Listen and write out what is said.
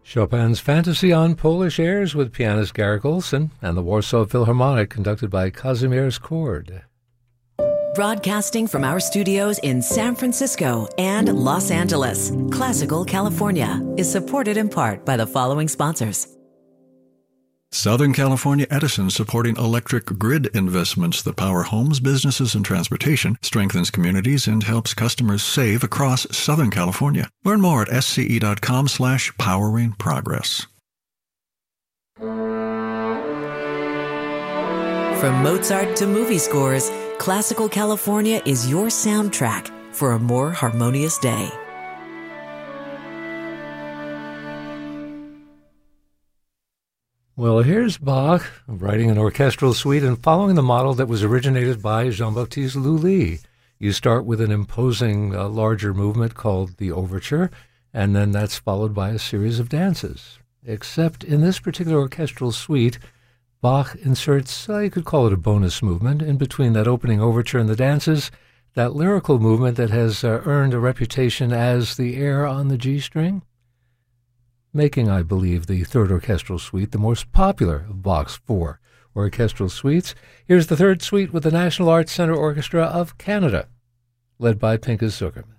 Chopin's Fantasy on Polish airs with pianist Garrick Olson and the Warsaw Philharmonic conducted by Kazimierz Kord. Broadcasting from our studios in San Francisco and Los Angeles, Classical California is supported in part by the following sponsors. Southern California Edison, supporting electric grid investments that power homes, businesses, and transportation, strengthens communities, and helps customers save across Southern California. Learn more at sce.com/powering progress. From Mozart to movie scores, Classical California is your soundtrack for a more harmonious day. Well, here's Bach writing an orchestral suite and following the model that was originated by Jean-Baptiste Lully. You start with an imposing larger movement called the overture, and then that's followed by a series of dances. Except in this particular orchestral suite, Bach inserts, you could call it a bonus movement, in between that opening overture and the dances, that lyrical movement that has earned a reputation as the air on the G string, making, I believe, the third orchestral suite the most popular of Bach's 4 orchestral suites. Here's the third suite with the National Arts Centre Orchestra of Canada, led by Pinchas Zukerman.